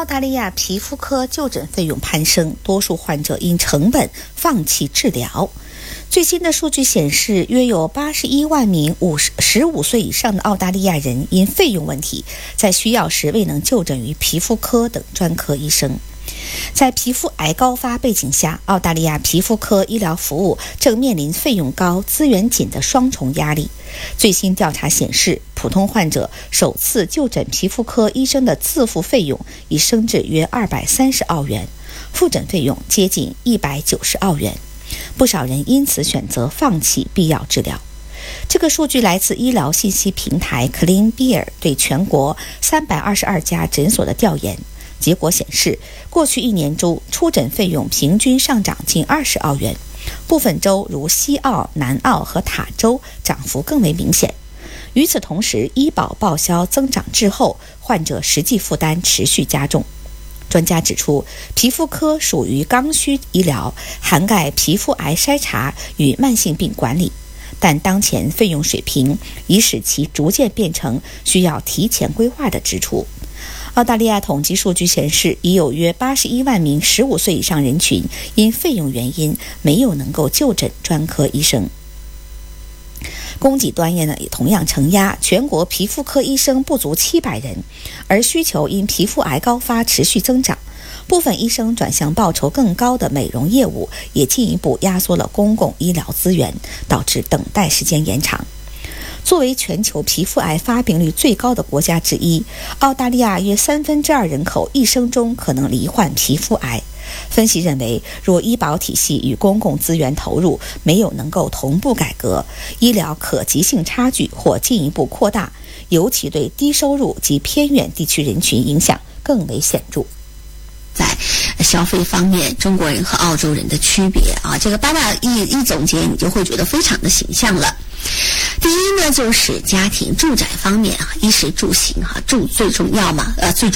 澳大利亚皮肤科就诊费用攀升，多数患者因成本放弃治疗。最新的数据显示，约有81万名15岁以上的澳大利亚人因费用问题，在需要时未能就诊于皮肤科等专科医生。在皮肤癌高发背景下，澳大利亚皮肤科医疗服务正面临费用高、资源紧的双重压力。最新调查显示，普通患者首次就诊皮肤科医生的自付费用已升至约230澳元，复诊费用接近190澳元。不少人因此选择放弃必要治疗。这个数据来自医疗信息平台 CleanBear 对全国322家诊所的调研。结果显示，过去1年中出诊费用平均上涨近20澳元，部分州如西澳、南澳和塔州涨幅更为明显。与此同时，医保报销增长滞后，患者实际负担持续加重。专家指出，皮肤科属于刚需医疗，涵盖皮肤癌筛查与慢性病管理，但当前费用水平已使其逐渐变成需要提前规划的支出。澳大利亚统计数据显示，已有约81万名15岁以上人群因费用原因没有能够就诊专科医生。供给端也同样承压，全国皮肤科医生不足700人，而需求因皮肤癌高发持续增长。部分医生转向报酬更高的美容业务，也进一步压缩了公共医疗资源，导致等待时间延长。作为全球皮肤癌发病率最高的国家之一，澳大利亚约2/3人口一生中可能罹患皮肤癌。分析认为，若医保体系与公共资源投入没有能够同步改革，医疗可及性差距或进一步扩大，尤其对低收入及偏远地区人群影响更为显著。 在消费方面，中国人和澳洲人的区别啊，这个8大一总结，你就会觉得非常的形象了。第一呢，就是家庭住宅方面啊，衣食住行住最重要嘛，最重